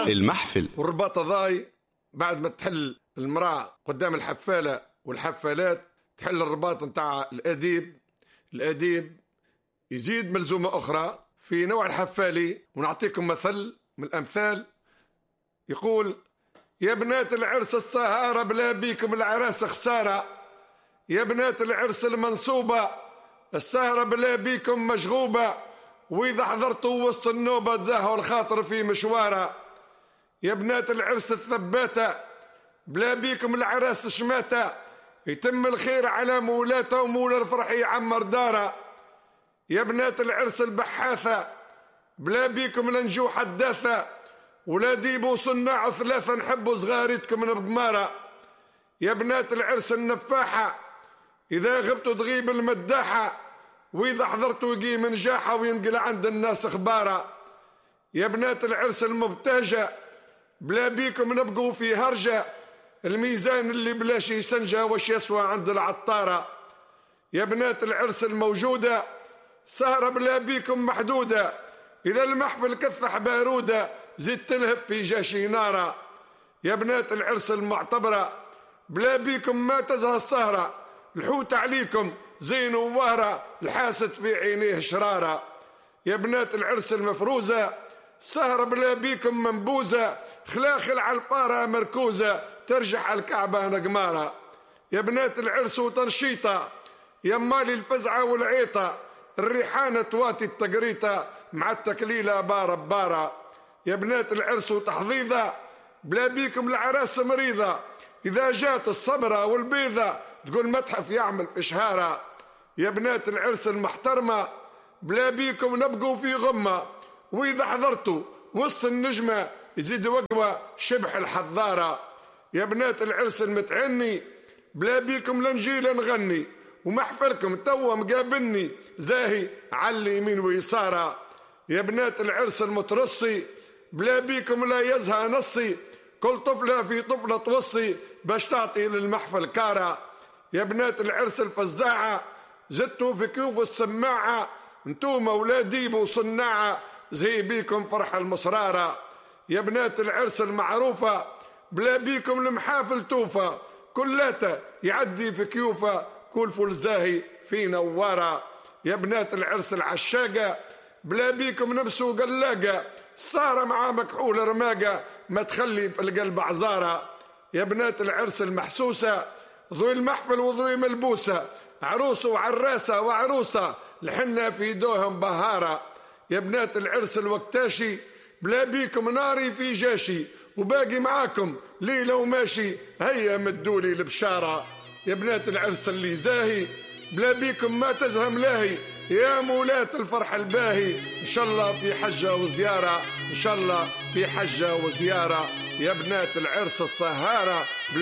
المحفل والرباطة ضاي بعد ما تحل المرأة قدام الحفالة والحفالات تحل الرباط نتاع الأديب يزيد ملزومة أخرى في نوع الحفالي. ونعطيكم مثل من الأمثال، يقول: يا بنات العرس السهارة بلا بيكم العراس خسارة، يا بنات العرس المنصوبة السهرة بلا بيكم مشغوبة، وإذا حضرتوا وسط النوبة تزاهوا الخاطر في مشوارة، يا بنات العرس الثباتة بلا بيكم العراس شماتة، يتم الخير على مولاته ومولى الفرح يعمر داره، يا بنات العرس البحاثة بلا بيكم لنجو حداثة، ولا ديبوا صناع ثلاثة نحبوا صغاريتكم من بمارة، يا بنات العرس النفاحة إذا غبتوا تغيب المداحة، وإذا حضرتوا يقيم نجاحة وينقل عند الناس أخبارة، يا بنات العرس المبتهجة بلا بيكم نبقوا في هرجة، الميزان اللي بلاش يسنجة وش يسوى عند العطارة، يا بنات العرس الموجودة سهرة بلا بيكم محدودة، إذا المحفل كثح بارودة زيد تلهب في جاشي نارة، يا بنات العرس المعتبرة بلا بيكم ما تزهى السهرة، الحوت عليكم زين ووهرة الحاسد في عينيه شرارة، يا بنات العرس المفروزة سهرة بلا بيكم منبوزة، خلاخل على البارة مركوزة ترجح على الكعبة نقمارة، يا بنات العرس وتنشيطة يا مالي الفزعة والعيطة، الريحانة تواتي التقريطة مع التكليلة بارة بارة، يا بنات العرس وتحضيضة بلا بيكم العراس مريضة، إذا جات السمرة والبيضة تقول متحف يعمل إشهارة، يا بنات العرس المحترمة بلا بيكم نبقوا في غمة، وإذا حضرتوا وسط النجمة يزيد وقوة شبح الحضارة، يا بنات العرس المتعني بلا بيكم لنجيل نغني، ومحفلكم توا مقابلني زاهي على اليمين ويسارة، يا بنات العرس المترصي بلا بيكم لا يزهى نصي، كل طفلة في طفلة توصي باش تعطي للمحفل كارة، يا بنات العرس الفزاعة زدتوا في كيوف السماعة، انتوما ولاديب وصناعة زي بيكم فرح المصرارة، يا بنات العرس المعروفة بلا بيكم المحافل توفى، كلاتا يعدي في كيوفة كل فل زاهي في نوارة، يا بنات العرس العشاقة بلا بيكم نبسوا قلاقة، السهرة مع مكحول رماقة ما تخلي في القلب عزارة، يا بنات العرس المحسوسة ضوي المحفل وضوي ملبوسة، عروس وعراسة وعروسة لحنا في دوهم بهارة، يا بنات العرس الوقتاشي بلا بيكم ناري في جاشي، وباقي معاكم ليلة وماشي هيا مدولي البشارة، يا بنات العرس اللي زاهي بلا بيكم ما تزهى ملاهي، يا مولات الفرح الباهي إن شاء الله في حجة وزيارة، إن شاء الله في حجة وزيارة، يا بنات العرس السهارة